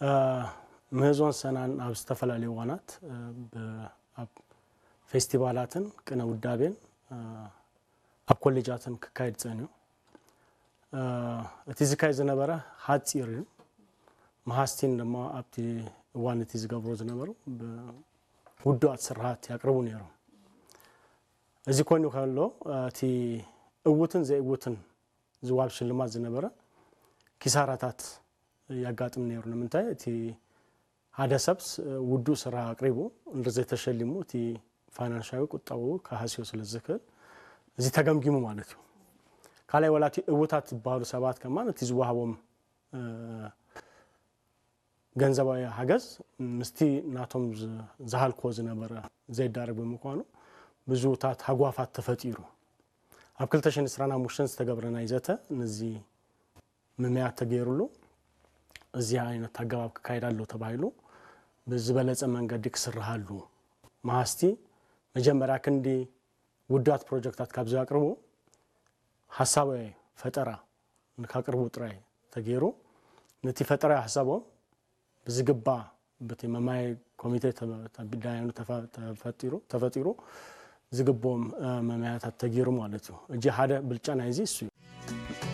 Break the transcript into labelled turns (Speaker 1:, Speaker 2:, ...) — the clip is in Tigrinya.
Speaker 1: ምህዞን ሰናን ኣብ ዝተፈላልዩ ዋናት ኣብ ፌስቲቫላትን ቅነ ውዳቤን ኣብ ኮሌጃትን ክካይድ ጸንዩ እቲ ዝካይ ዝነበረ ሓጺር ማሃስቲን ደማ ኣብቲ ዋን እቲ ዝገብሮ ዝነበሩ ውዱኣት ስራሓት ያቅርቡ ነይሮም እዚ ኮይኑ ከሎ እቲ እውትን ዘይእውትን ዝዋብ ሽልማት ዝነበረ ኪሳራታት ያጋጥም ነይሩ ንምንታይ እቲ ሓደ ሰብስ ውዱእ ስራ አቅሪቡ እንደዚህ ተሸልሙ እቲ ፋይናንሻዊ ቁጠባው ካሃሲዮ ስለዝክል እዚ ተገምጊሙ ማለት ነው ካላይ ወላቲ እውታት ባሉ ሰባት ከማን እቲ ዝዋሃቦም ገንዘባዊ ሀገዝ ምስቲ ናቶም ዝሃልኮ ዝነበረ ዘይዳረግ በመኳኑ ብዙታት ሀጓፋት ተፈጢሩ ኣብ 2025 ዝተገብረና ይዘተ ነዚ ምምያት ተገይሩሉ እዚ አይነት አገባብ ካይዳሉ ተባይሉ በዝበለጸ መንገድ ክስራሃሉ ማስቲ መጀመሪያ ክንዲ ውዳት ፕሮጀክታት ካብዚ ያቅርቡ ሐሳባዊ ፈጠራ ንካቅርቡ ጥራይ ተገይሩ ነቲ ፈጠራ ሐሳቦም በዝግባ በተመማይ ኮሚቴ ተብዳያኑ ተፈጢሩ ዝግቦም መማያታት ተገይሩ ማለት ነው እጂ ሓደ ብልጫና ይዚ እሱ